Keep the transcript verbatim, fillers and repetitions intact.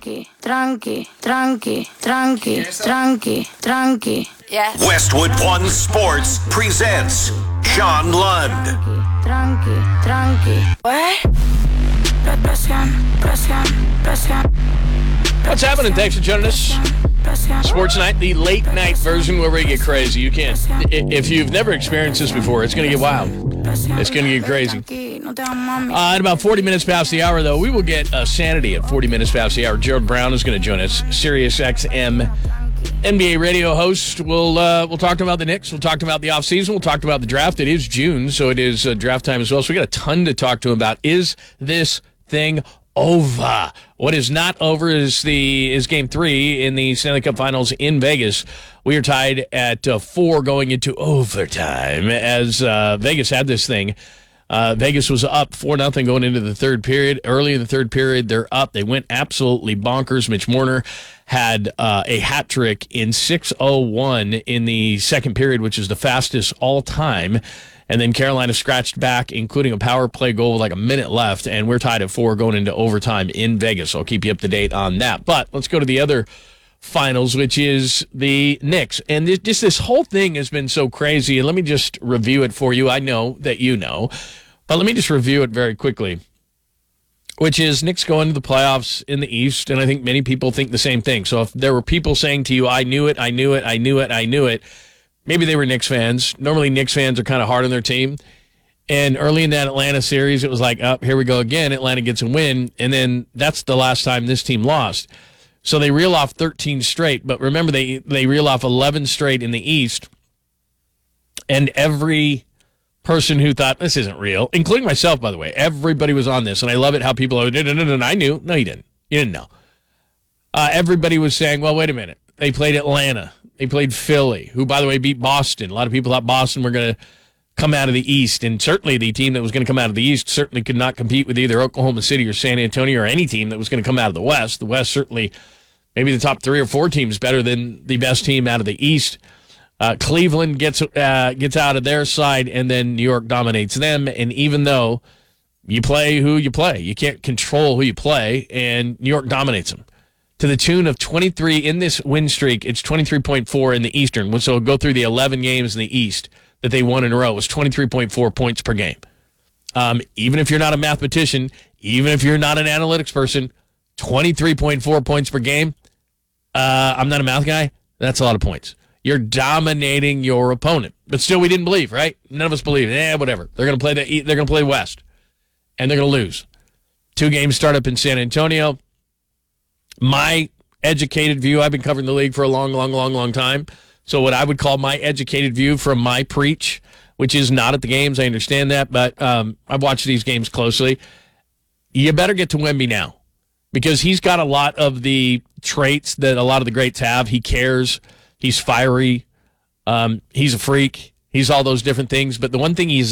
Tranqui, tranqui, tranqui, tranqui, tranqui, tranqui. Yeah. Westwood One Sports presents Sean Lund. Tranqui, tranqui. What? Presión, presión, presión. What's happening? Thanks for joining us. Sports Night, the late night version where we get crazy. You can't. If you've never experienced this before, it's going to get wild. It's going to get crazy. Uh, at about forty minutes past the hour, though, we will get uh, Sanity at forty minutes past the hour. Gerald Brown is going to join us. Sirius X M N B A radio host. We'll uh, we'll talk about the Knicks. We'll talk about the offseason. We'll talk about the draft. It is June, so it is uh, draft time as well. So we got a ton to talk to him about. Is this thing over? What is not over is the is Game Three in the Stanley Cup Finals in Vegas. We are tied at uh, four going into overtime as uh, Vegas had this thing. Uh, Vegas was up four nothing going into the third period. Early in the third period, they're up. They went absolutely bonkers. Mitch Marner had uh, a hat trick in six oh one in the second period, which is the fastest all time. And then Carolina scratched back, including a power play goal with like a minute left, and we're tied at four going into overtime in Vegas. So I'll keep you up to date on that. But let's go to the other finals, which is the Knicks. And this, just this whole thing has been so crazy. And let me just review it for you. I know that you know, but let me just review it very quickly, which is Knicks going to the playoffs in the East, and I think many people think the same thing. So if there were people saying to you, I knew it, I knew it, I knew it, I knew it, maybe they were Knicks fans. Normally, Knicks fans are kind of hard on their team. And early in that Atlanta series, it was like, oh, here we go again. Atlanta gets a win. And then that's the last time this team lost. So they reel off thirteen straight. But remember, they, they reel off eleven straight in the East. And every person who thought, this isn't real, including myself, by the way, everybody was on this. And I love it how people are, no, no, no, no, I knew. No, you didn't. You didn't know. Uh, everybody was saying, well, wait a minute. They played Atlanta. They played Philly, who, by the way, beat Boston. A lot of people thought Boston were going to come out of the East, and certainly the team that was going to come out of the East certainly could not compete with either Oklahoma City or San Antonio or any team that was going to come out of the West. The West certainly, maybe the top three or four teams better than the best team out of the East. Uh, Cleveland gets uh, gets out of their side, and then New York dominates them. And even though you play who you play, you can't control who you play, and New York dominates them to the tune of twenty-three in this win streak. It's twenty-three point four in the Eastern. So we'll go through the eleven games in the East that they won in a row. It was twenty-three point four points per game. Um, even if you're not a mathematician, even if you're not an analytics person, twenty-three point four points per game. Uh, I'm not a math guy. That's a lot of points. You're dominating your opponent. But still, we didn't believe, right? None of us believed. Eh, whatever. They're going to play the they're going to play West, and they're going to lose. Two games start up in San Antonio. My educated view, I've been covering the league for a long, long, long, long time. So what I would call my educated view from my preach, which is not at the games, I understand that, but um, I've watched these games closely. You better get to Wemby now because he's got a lot of the traits that a lot of the greats have. He cares. He's fiery. Um, he's a freak. He's all those different things. But the one thing he's